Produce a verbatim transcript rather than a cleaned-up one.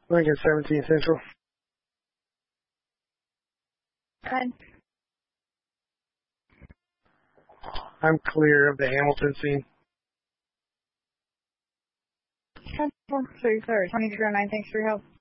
Lincoln seventeen Central. ten. I'm clear of the Hamilton scene. ten four three third. twenty zero nine, thanks for your help.